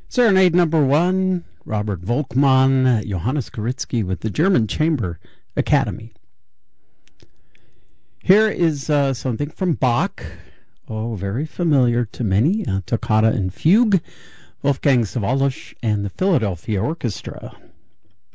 Serenade number 1, Robert Volkmann, Johannes Karitzky with the German Chamber Academy. Here is something from Bach, very familiar to many, Toccata and Fugue, Wolfgang Sawallisch and the Philadelphia Orchestra.